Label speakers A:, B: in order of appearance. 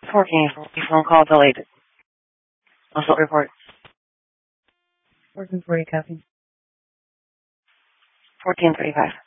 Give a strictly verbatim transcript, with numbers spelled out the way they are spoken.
A: fourteen, phone call deleted. Assault report.
B: fourteen forty, copy.
A: fourteen thirty-five.